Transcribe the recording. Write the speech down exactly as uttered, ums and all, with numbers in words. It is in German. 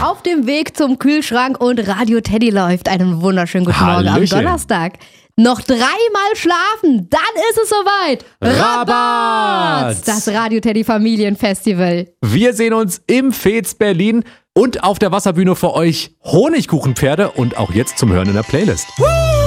auf dem Weg zum Kühlschrank und Radio Teddy läuft. Einen wunderschönen guten Morgen am Donnerstag. Noch dreimal schlafen, dann ist es soweit. Rabatt! Das Radio Teddy Familienfestival. Wir sehen uns im Fez Berlin und auf der Wasserbühne für euch Honigkuchenpferde und auch jetzt zum Hören in der Playlist. Woo!